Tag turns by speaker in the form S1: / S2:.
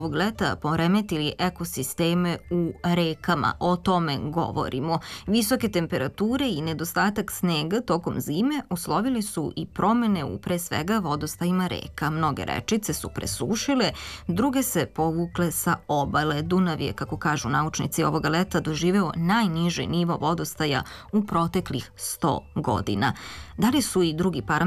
S1: ovog leta poremetili ekosisteme u rekama. O tome govorimo. Visoke temperature i nedostatak snega tokom zime uslovili su i promene u pre svega vodostajima reka. Mnoge rečice su presušile, druge se povukle sa obale. Dunav je, kako kažu naučnici, ovoga leta doživeo najniži nivo vodostaja u proteklih 100 godina. Da li su i drugi parametri